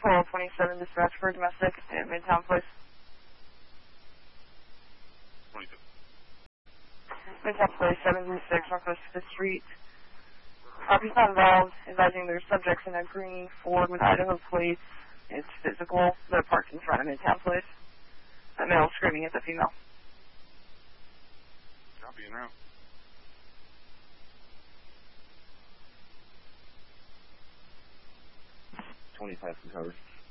Call 27 dispatch for domestic at Midtown Place. 27. Midtown Place, 736 Northwest 5th Street. Property's not involved, advising there's subjects in a green Ford with Idaho plates. It's physical. They're parked in front of Midtown Place. The male screaming at the female. Copy en route. 25 from cover.